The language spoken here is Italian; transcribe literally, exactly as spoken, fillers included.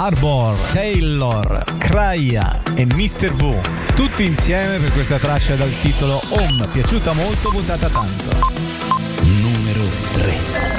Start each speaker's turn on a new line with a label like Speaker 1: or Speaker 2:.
Speaker 1: Arbor, Taylor, Kraia e mister V, tutti insieme per questa traccia dal titolo Home, piaciuta molto, votata tanto.
Speaker 2: Numero tre.